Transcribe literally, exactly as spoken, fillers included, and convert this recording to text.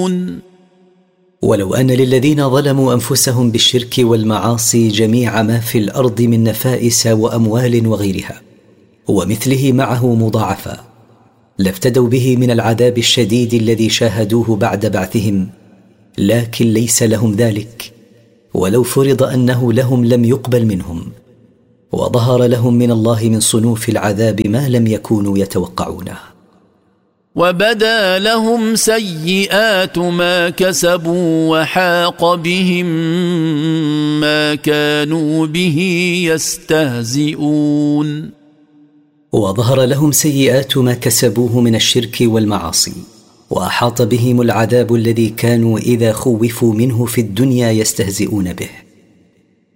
ولو أن للذين ظلموا أنفسهم بالشرك والمعاصي جميع ما في الأرض من نفائس وأموال وغيرها ومثله معه مضاعفا لافتدوا به من العذاب الشديد الذي شاهدوه بعد بعثهم، لكن ليس لهم ذلك، ولو فرض أنه لهم لم يقبل منهم، وظهر لهم من الله من صنوف العذاب ما لم يكونوا يتوقعونه. وبدا لهم سيئات ما كسبوا وحاق بهم ما كانوا به يستهزئون. وظهر لهم سيئات ما كسبوه من الشرك والمعاصي، وأحاط بهم العذاب الذي كانوا إذا خوفوا منه في الدنيا يستهزئون به.